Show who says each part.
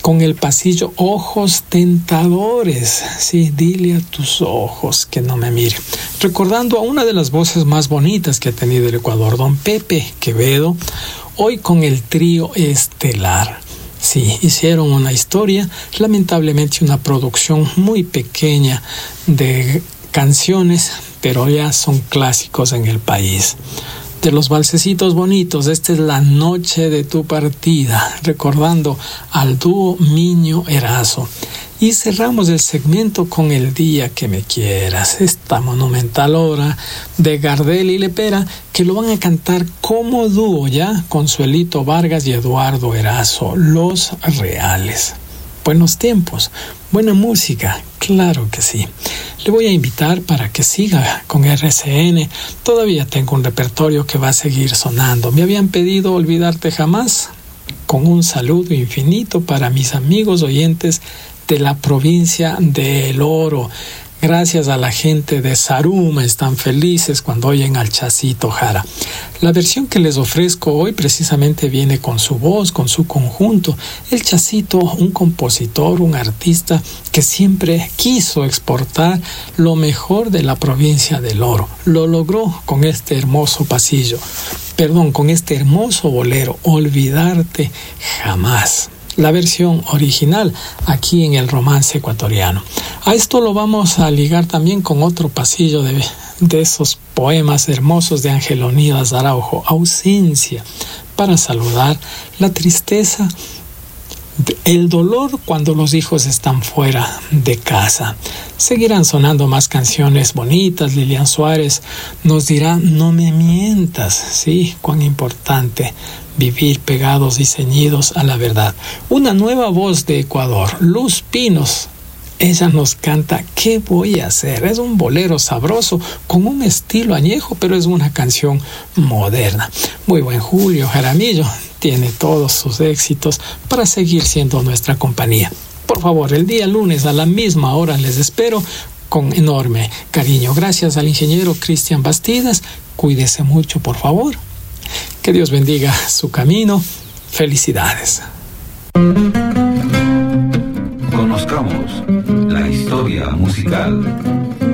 Speaker 1: con el pasillo Ojos Tentadores. Sí, dile a tus ojos que no me miren. Recordando a una de las voces más bonitas que ha tenido el Ecuador, don Pepe Quevedo, hoy con el trío estelar. Sí, hicieron una historia, lamentablemente una producción muy pequeña de canciones, pero ya son clásicos en el país. De los valsecitos bonitos, esta es La Noche de tu Partida, recordando al dúo Miño Erazo. Y cerramos el segmento con El Día que Me Quieras, esta monumental obra de Gardel y Lepera, que lo van a cantar como dúo ya, Consuelito Vargas y Eduardo Erazo, Los Reales. Buenos tiempos, buena música, claro que sí. Le voy a invitar para que siga con RCN. Todavía tengo un repertorio que va a seguir sonando. Me habían pedido Olvidarte Jamás, con un saludo infinito para mis amigos oyentes de la provincia de El Oro. Gracias a la gente de Saruma, están felices cuando oyen al Chacito Jara. La versión que les ofrezco hoy precisamente viene con su voz, con su conjunto. El Chacito, un compositor, un artista que siempre quiso exportar lo mejor de la provincia del Oro. Lo logró con este hermoso con este hermoso bolero, Olvidarte Jamás. La versión original aquí en el romance ecuatoriano. A esto lo vamos a ligar también con otro pasillo de esos poemas hermosos de Ángel Onías Araujo, Ausencia, para saludar la tristeza, el dolor cuando los hijos están fuera de casa. Seguirán sonando más canciones bonitas. Lilian Suárez nos dirá No me mientas, sí, cuán importante vivir pegados y ceñidos a la verdad. Una nueva voz de Ecuador, Luz Pinos. Ella nos canta ¿Qué voy a hacer? Es un bolero sabroso con un estilo añejo, pero es una canción moderna. Muy buen Julio Jaramillo, tiene todos sus éxitos para seguir siendo nuestra compañía. Por favor, el día lunes a la misma hora les espero con enorme cariño. Gracias al ingeniero Cristian Bastidas. Cuídese mucho, por favor. Que Dios bendiga su camino. Felicidades.
Speaker 2: Conozcamos la historia musical.